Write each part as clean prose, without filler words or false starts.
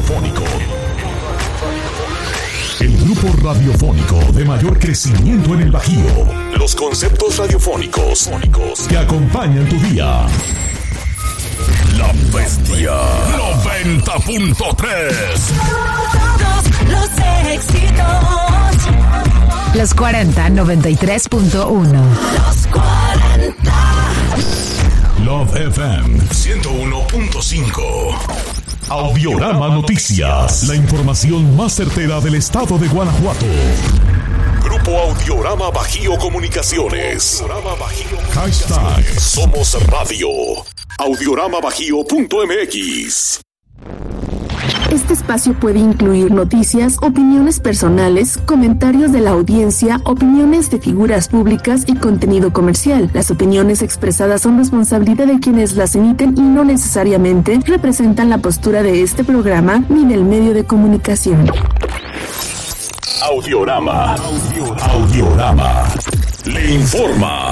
radiofónico. El grupo radiofónico de mayor crecimiento en el Bajío. Los conceptos radiofónicos que acompañan tu día. La Bestia 90.3. Todos los éxitos. Los 40 93.1. Los 40. Love FM 101.5. Audiorama Noticias. La información más certera del estado de Guanajuato. Grupo Audiorama Bajío Comunicaciones. Hashtag Somos Radio. Audioramabajío.mx. Este espacio puede incluir noticias, opiniones personales, comentarios de la audiencia, opiniones de figuras públicas y contenido comercial. Las opiniones expresadas son responsabilidad de quienes las emiten y no necesariamente representan la postura de este programa ni del medio de comunicación. Audiorama le informa.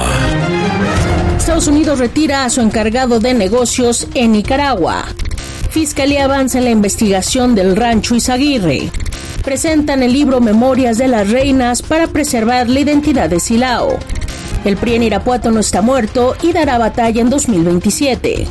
Estados Unidos retira a su encargado de negocios en Nicaragua. Fiscalía avanza en la investigación del Rancho Izaguirre. Presentan el libro Memorias de las Reinas para preservar la identidad de Silao. El PRI en Irapuato no está muerto y dará batalla en 2027.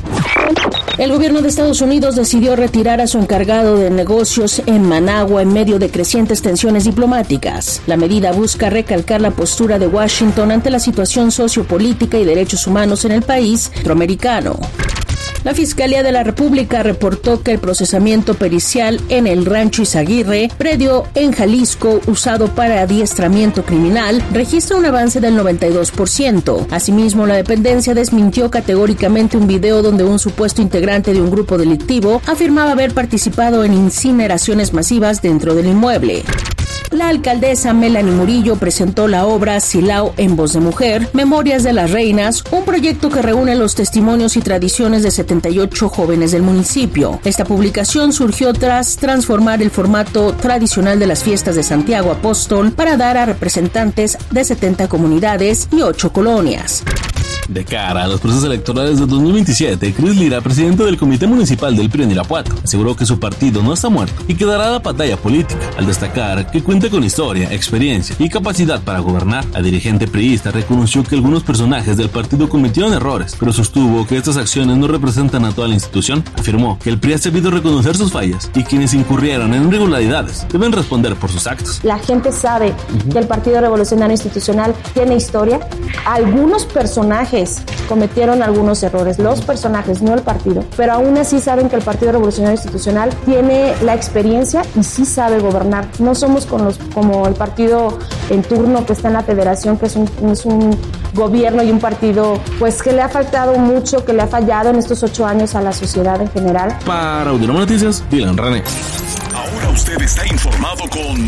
El gobierno de Estados Unidos decidió retirar a su encargado de negocios en Managua en medio de crecientes tensiones diplomáticas. La medida busca recalcar la postura de Washington ante la situación sociopolítica y derechos humanos en el país centroamericano. La Fiscalía de la República reportó que el procesamiento pericial en el Rancho Izaguirre, predio en Jalisco usado para adiestramiento criminal, registra un avance del 92%. Asimismo, la dependencia desmintió categóricamente un video donde un supuesto integrante de un grupo delictivo afirmaba haber participado en incineraciones masivas dentro del inmueble. La alcaldesa Melanie Murillo presentó la obra Silao en voz de mujer, Memorias de las Reinas, un proyecto que reúne los testimonios y tradiciones de 78 jóvenes del municipio. Esta publicación surgió tras transformar el formato tradicional de las fiestas de Santiago Apóstol para dar a representantes de 70 comunidades y 8 colonias. De cara a los procesos electorales de 2027, Cris Lira, presidente del Comité Municipal del PRI en Irapuato, aseguró que su partido no está muerto y que dará la batalla política, al destacar que cuenta con historia, experiencia y capacidad para gobernar. La dirigente priista reconoció que algunos personajes del partido cometieron errores, pero sostuvo que estas acciones no representan a toda la institución. Afirmó que el PRI ha sabido reconocer sus fallas y quienes incurrieron en irregularidades deben responder por sus actos. La gente sabe que el Partido Revolucionario Institucional tiene historia. Algunos personajes cometieron algunos errores, los personajes, no el partido, pero aún así saben que el Partido Revolucionario Institucional tiene la experiencia y sí sabe gobernar. No somos como el partido en turno que está en la federación, que es un gobierno y un partido pues que le ha faltado mucho, que le ha fallado en estos 8 años a la sociedad en general. Para Audiorama Noticias, Dylan René. Ahora usted está informado con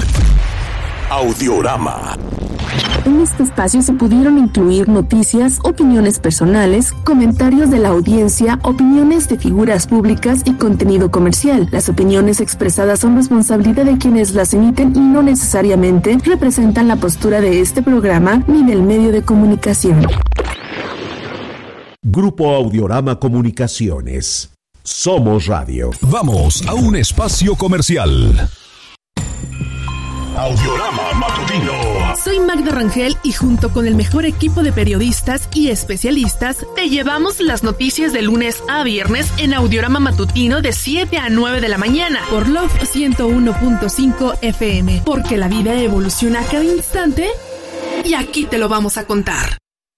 Audiorama. En este espacio se pudieron incluir noticias, opiniones personales, comentarios de la audiencia, opiniones de figuras públicas y contenido comercial. Las opiniones expresadas son responsabilidad de quienes las emiten y no necesariamente representan la postura de este programa ni del medio de comunicación. Grupo Audiorama Comunicaciones. Somos Radio. Vamos a un espacio comercial. Audiorama Matutino. Soy Magda Rangel y junto con el mejor equipo de periodistas y especialistas te llevamos las noticias de lunes a viernes en Audiorama Matutino de 7 a 9 de la mañana por Love 101.5 FM, porque la vida evoluciona a cada instante y aquí te lo vamos a contar.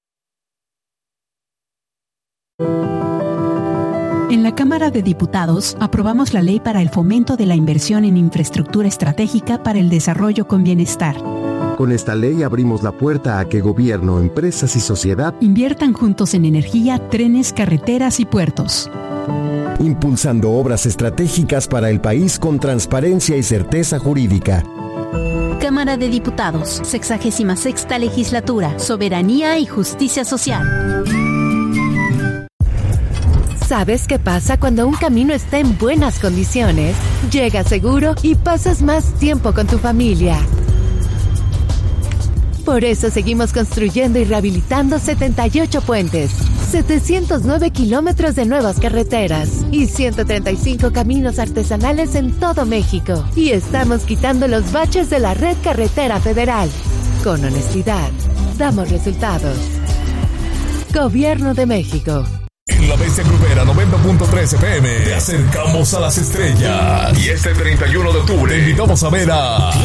En la Cámara de Diputados aprobamos la ley para el fomento de la inversión en infraestructura estratégica para el desarrollo con bienestar. Con esta ley abrimos la puerta a que gobierno, empresas y sociedad inviertan juntos en energía, trenes, carreteras y puertos. Impulsando obras estratégicas para el país con transparencia y certeza jurídica. Cámara de Diputados, 66ª Legislatura, Soberanía y Justicia Social. ¿Sabes qué pasa cuando un camino está en buenas condiciones? Llegas seguro y pasas más tiempo con tu familia. Por eso seguimos construyendo y rehabilitando 78 puentes, 709 kilómetros de nuevas carreteras y 135 caminos artesanales en todo México. Y estamos quitando los baches de la red carretera federal. Con honestidad, damos resultados. Gobierno de México. En La Bestia Grupera 90.3 FM te acercamos a las estrellas. Y este 31 de octubre te invitamos a ver a